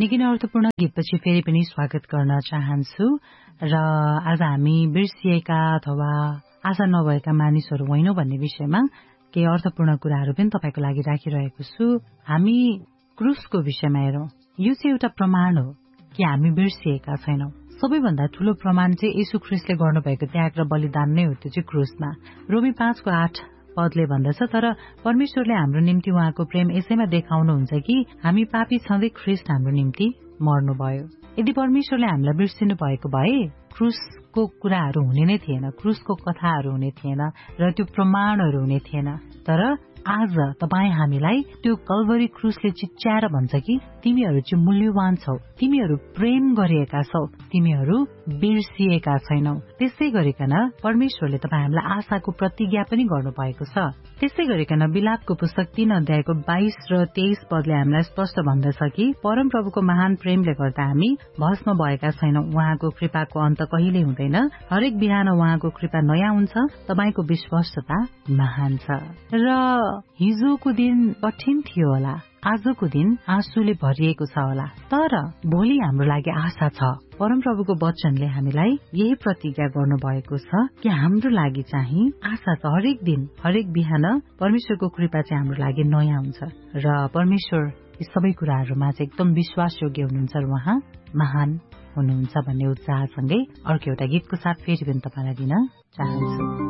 निकै नै अर्थपूर्ण गीतपछि फेरि पनि स्वागत गर्न चाहन्छु र आज हामी बिर्सिएका अथवा आशा नभएका मानिसहरू होइनौं भन्ने विषयमा केही अर्थपूर्ण कुराहरू पनि तपाईको लागि राखिरहेको छु। हामी क्रुसको विषयमा हेरौं। यो चाहिँ एउटा प्रमाण हो कि हामी बिर्सिएका छैनौं। सबैभन्दा ठूलो प्रमाण चाहिँ येशू ख्रीष्टले गर्नुभएको त्याग र बलिदान नै हो। त्यो चाहिँ क्रुसमा रोमी 5:8 पदले भन्दछ, तर परमेश्वरले हाम्रो निम्ति उहाँको प्रेम यसैमा देखाउनुहुन्छ कि हामी पापी छँदै ख्रीष्ट हाम्रो निम्ति मर्नुभयो। यदि परमेश्वरले हामीलाई बिर्सिनु भएको भए क्रुसको कुराहरू हुने नै थिएन, क्रुसको कथाहरू हुने थिएन र त्यो प्रमाणहरू हुने थिएन। तर आज तपाई हामीलाई त्यो कल्भरी क्रुसले चिच्याएर भन्छ कि तिमीहरू चाहिँ मूल्यवान छौ, तिमीहरू प्रेम गरिएका छौ, तिमीहरू बिर्सिएका छैनौ। त्यसै गरिकन परमेश्वरले तपाई हामीलाई आशाको प्रतिज्ञा पनि गर्नुभएको छ। त्यसै गरिकन बिलापको पुस्तक 3 अध्यायको 22 र 23 पदले हामीलाई स्पष्ट भन्दछ कि परमप्रभुको महान प्रेमले गर्दा हामी भस्म भएका छैनौ। उहाँको कृपाको अन्त कहिल्यै हुँदैन। हरेक बिहान उहाँको कृपा नयाँ हुन्छ। तपाईको विश्वासता महान छ। र हिजोको दिन कठिन थियो होला, आजको दिन आँसुले भरिएको छ होला, तर भोलि हाम्रो लागि आशा छ। परमप्रभुको वचनले हामीलाई यही प्रतिज्ञा गर्नुभएको छ कि हाम्रो लागि चाहिँ आशा छ। हरेक दिन, हरेक बिहान परमेश्वरको कृपा चाहिँ हाम्रो लागि नयाँ हुन्छ र परमेश्वर यी सबै कुराहरूमा चाहिँ एकदम विश्वासयोग्य हुनुहुन्छ र उहाँ महान हुनुहुन्छ भन्ने उत्साहसँगै अर्को एउटा गीतको साथ फेरि पनि तपाईलाई दिन चाहन्छु।